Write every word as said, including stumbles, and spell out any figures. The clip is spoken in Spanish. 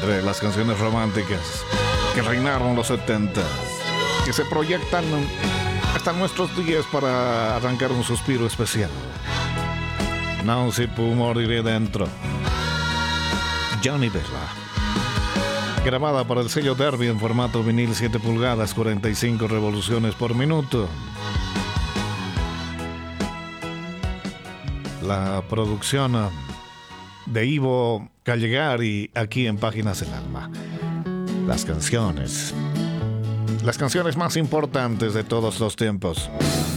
entre las canciones románticas que reinaron los setenta, que se proyectan hasta nuestros días para arrancar un suspiro especial. No si può morire dentro. Johnny Vela. Grabada para el sello Derby en formato vinil siete pulgadas, cuarenta y cinco revoluciones por minuto. La producción de Ivo Callegari aquí en Páginas del Alma. Las canciones. Las canciones más importantes de todos los tiempos.